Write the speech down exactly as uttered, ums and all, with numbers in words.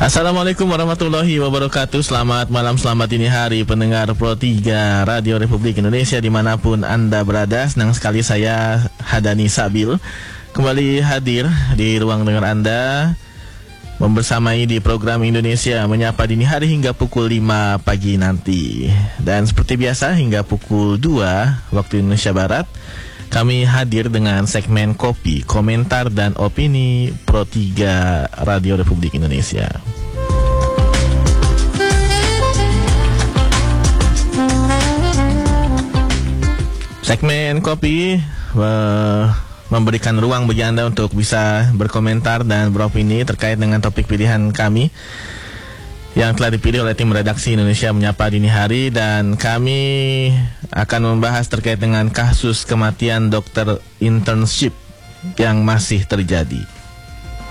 Assalamualaikum warahmatullahi wabarakatuh. Selamat malam, selamat dini hari pendengar Pro tiga Radio Republik Indonesia dimanapun Anda berada. Senang sekali saya Hadani Sabil kembali hadir di ruang dengar Anda, membersamai di program Indonesia Menyapa Dini Hari hingga pukul lima pagi nanti. Dan seperti biasa hingga pukul dua waktu Indonesia Barat kami hadir dengan segmen Kopi, Komentar dan Opini Pro tiga Radio Republik Indonesia. Segmen Kopi uh, memberikan ruang bagi Anda untuk bisa berkomentar dan beropini terkait dengan topik pilihan kami yang telah dipilih oleh tim redaksi Indonesia Menyapa Dini Hari, dan kami akan membahas terkait dengan kasus kematian dokter internship yang masih terjadi.